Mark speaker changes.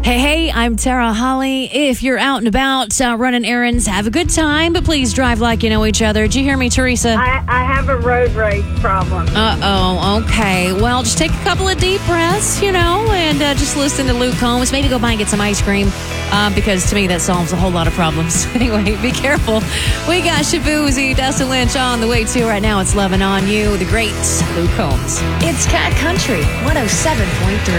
Speaker 1: Hey, I'm Tara Holly. If you're out and about running errands, have a good time, but please drive like you know each other. Did you hear me, Teresa?
Speaker 2: I have a road rage problem.
Speaker 1: Uh-oh, okay. Well, just take a couple of deep breaths, and just listen to Luke Combs. Maybe go by and get some ice cream, because to me that solves a whole lot of problems. Anyway, be careful. We got Shabuzi, Dustin Lynch on the way too. Right now it's Lovin' On You, the great Luke Combs.
Speaker 3: It's Cat Country 107.3.